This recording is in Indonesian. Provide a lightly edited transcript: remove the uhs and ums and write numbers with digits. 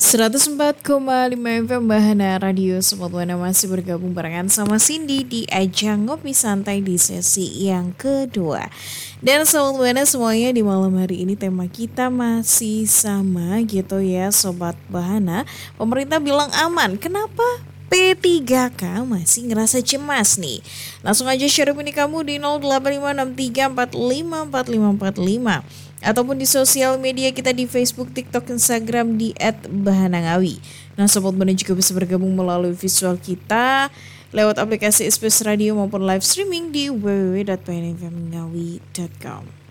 104,5 FM Bahana Radio Sobat Buana masih bergabung barengan sama Cindy di ajang Ngopi Santai di sesi yang kedua. Dan Sobat Buana semuanya, di malam hari ini tema kita masih sama gitu ya Sobat Bahana. Pemerintah bilang aman, kenapa P3K masih ngerasa cemas nih? Langsung aja share opini kamu di 085634545545 ataupun di sosial media kita di Facebook, TikTok, Instagram di @bahanangawi. Nah, Sobat Buana juga bisa bergabung melalui visual kita lewat aplikasi SBS Radio maupun live streaming di www.bahanangawi.com.